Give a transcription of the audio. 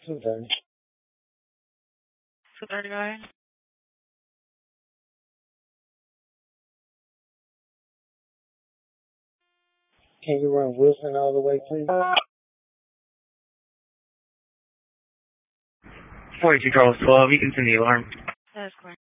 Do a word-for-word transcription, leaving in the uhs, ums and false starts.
two thirty. two thirty, go ahead. Can you run Wilson all the way, please? forty-two Charles twelve, you can send the alarm. That's correct.